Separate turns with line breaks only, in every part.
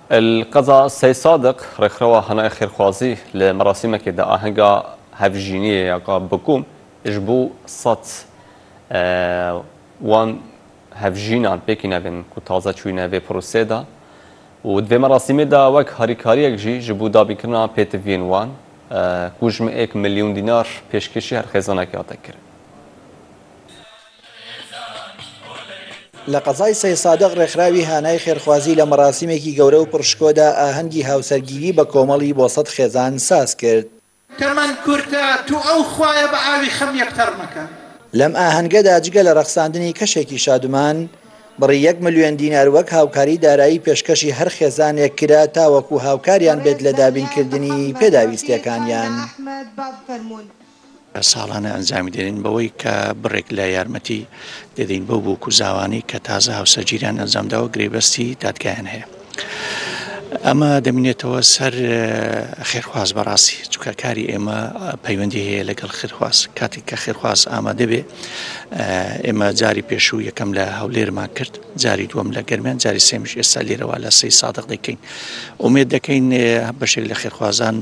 القضاء سي صادق رخروا هنا خير خوازي لمراسمك كده آهنگا هفجينية يقا بكم اجبو صد وان هفجينان بيكي نبين كتازة چوي نبي پروسيدا و دوی مراسمه دا وک هاریکاری اکجی جبو دابین کرنا پیتوین وان کوجم 1 میلیون دینار پیشکشی هر خزانه که آتا کرد.
لقضای سي صادق رخراوی هانای خیرخوازی لمراسمێکی گەورە و پرشکۆدا ئاهەنگی هاوسەرگیری بە کۆمەڵی بۆ سەد خێزان ساز کرد.
تەرمان کورتە تو ئەو خوایە بە ئاوی خەم یەکتەر مەکە.
لەم ئاهەنگەدا جگە لە ڕەخساندنی کەشێکی شادومان بڕی 1 ملیۆن دینار وەک هاوکاری دارایی پێشکەشی هەر خێزانێک کرا تاوەکو هاوکاریان بێت لە دابینکردنی پێداویستیەکانیان.
ساڵانە ئەنجامی دێنین بەوەی کە بڕێک لە یارمەتی دەدەین بەو بۆ کوزاوانی کە تازە هاوسەرگیریان ئەنجامداوە گرێبەستی دادگایان هەیە. ئەمە دەمێنێتەوە سەر خێرخواز بەڕاستی چونکە کاری ئێمە پەیوەندی هەیە لەگەڵ خێرخواز کاتێک کە خێرخواز ئامادە بێ ئێمە جاری پێشوو یەکەم لە هەولێرمان کرد جاری دووەم لە گەرمیان جاری سێمیش ئێستا لێرەوە لە سەی صادق دەکەین ئومێد دەکەین بەشێک لە خێرخوازان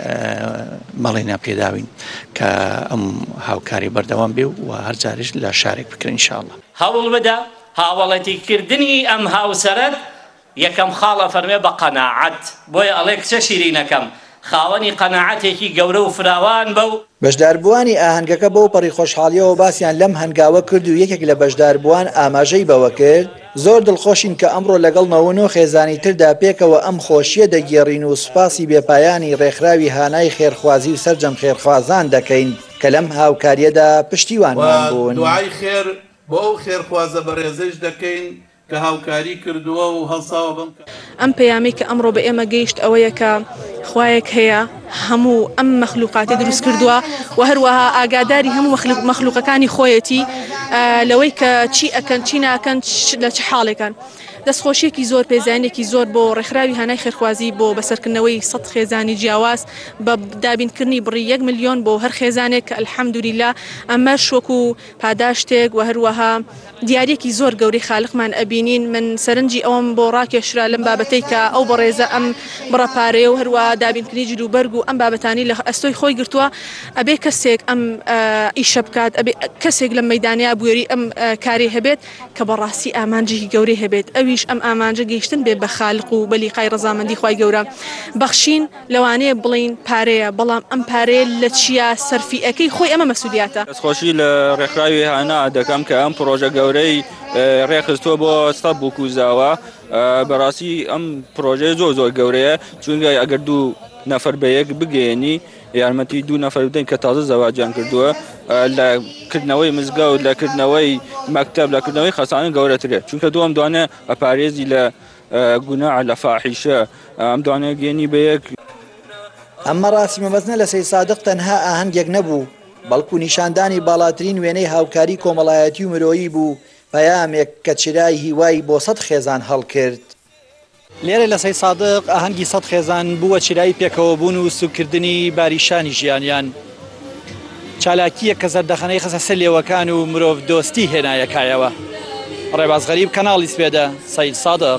مەڵێنا پێداوین کە ئەم هاوکاری بەردەوام بێ و هەر جاریش لە شارێک بکرێن ئینشاءالله.
هەوڵ بدە هاوڵەتیکردنی ئەم هاوسەرەت یەکەم خاڵە فەرمێ بە قەناعەت بۆیە ئەڵێ کچە شیرینەکەم خاوەنی قەناعەتێکی گەورە و فراوان بەو
بەشداربووانی ئاهەنگەکە بەو پەڕی خۆشحاڵیەوە باسییان لەم هەنگاوە کرد و یەکێک لە بەشداربووان ئاماژەی بەوە کرد زۆر دڵخۆشین کە ئەمڕۆ لەگەڵ 99 خێزانی تردا پێکەوە ئەم خۆشیە دەگێڕین و سوپاسی بێپایانی ڕێکخراوی هانای خێرخوازی و سەرجەم خێرخوازان دەکەین کە لەم هاوکاریەدا پشتیوانمان بوون.
دوعای خێر بۆ ئەو خێرخوازە بەڕێزش دەکەین کە هاوکاری کردووە و هەڵساوە بم
ئەم پەیامی کە ئەمڕۆ بە ئێمە گەیشت ئەوەیە کە خوایەک هەیە هەموو ئەم مەخلوقاتی دروست کردووە و هەروەها ئاگاداری هەموو مەخلوقەکانی خۆیەتی لەوەی کە چی ئەکەن چی ناکەن لە چ حاڵێکن. دەستخۆشیێکی زۆر پێزانێکی زۆر بۆ ڕێکخراوی هانای خێرخوازی بۆ بەسەرکردنەوەی 100 خێزانی جیاواز بە دابینکردنی بڕی 1 ملیۆن بۆ هەر خێزانێک کە ئەلحەمدولیلا ئەمە شوەکو پاداشتێک و هەروەها دیارێکی زۆر گەورەی خالقمان ئەبینین. من سەرنجی ئەوم بۆ ڕاکێشرا لەم بابەتەی کە ئەو بەڕێزە ئەم بڕەپارەیە و هەروە دابینکردنی جلوبەرگ و ئەم بابەتانی لە ئەستۆی خۆی گرتووە ئەبێ کەسێک ئەم ئیشە بکات ئەبێ کەسێک لەم مەیدانیا بوێری ئەم کاری هەبێت کە بەڕاستی ئامانجێکی گەورەی هەبێت ئەویش ئەم ئامانجە گەیشتن بێ بە خالق و بەلیقای ڕەزامەندی خوای گەورە بەخشین لەوانەیە بڵین پارەیە بەڵام ئەم پارەیە لە چیا سەرفیەکەی خۆی ئەمە مەسئولیاتە.
دەستخۆشی لە ڕێکخراوی هانا دەکەم کە ئەم پرۆژە گەورەی ڕێخستووە بۆ سەد بۆ کوزاوە بەڕاستی ئەم پرۆژەی زۆر گەورەیە چونکە ئەگەر 2 نەفەر بە یەک بگەێنی یارمەتی 2 نەفەر بدەین کە تازە زەواجیان کردووە لە کردنەوەی مزگەوت لە کردنەوەی مەکتەب لە کردنەوەی خەسانە گەورەترێت چونکە دووەم دوانێ ئەپارێزی لە گوناح لە فاحیشە ئەم دوانێ گەێنی بە یەک.
ئەمە ڕاستیمە بەزنە لە سەی صادق تەنها ئاهەنگێک نەبوو بەڵکو نیشاندانی باڵاترین وێنەی هاوکاری کۆمەڵایەتی و مرۆیی بوو پەیامێک کە چرای هیوای بۆ 100 خێزان هەڵکرد.
لێرە لە سەی صادق ئاهەنگی 100 خێزان بووە چرای پێکەوە بوون و سوکردنی باریشانی ژیانیان چالاکیە کە زەردەخەنەی خەسە سەر لێوەکان و مرۆڤ دۆستی هێنایەکایەوە. ڕێباز غەریب کەناڵی سوێدە سەی صادق.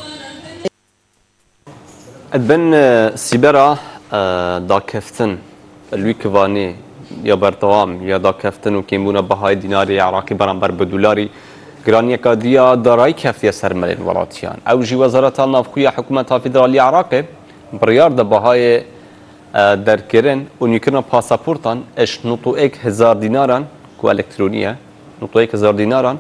ئەدبن سیبەرە داکەفتن لوی کڤانێ یا بەردەوام یا داکەفتن و کێمبوونە بەهای دیناری عراقی بەرامبەر بە دولاری گرانیەکە دیە دارایی کەفتیە سەر مەلێن وڵاتیان ئەو ژی وەزارەتە ناوخۆیە حکوومەتا فیدرالی عراقێ بڕیار دە بەهای دەرکردن و نوێکردنە پاسەپۆرتان 91,000 دیناران کو ئەلکترۆنیە 91,000 دیناران